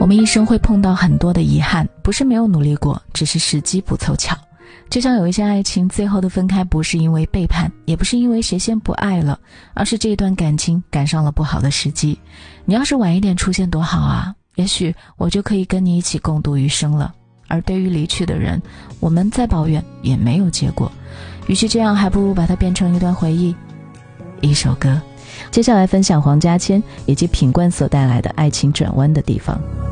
我们一生会碰到很多的遗憾，不是没有努力过，只是时机不凑巧。就像有一些爱情最后的分开，不是因为背叛，也不是因为谁先不爱了，而是这段感情赶上了不好的时机。你要是晚一点出现多好啊，也许我就可以跟你一起共度余生了。而对于离去的人，我们再抱怨也没有结果，与其这样，还不如把它变成一段回忆，一首歌。接下来分享黄家千以及品冠所带来的爱情转弯的地方。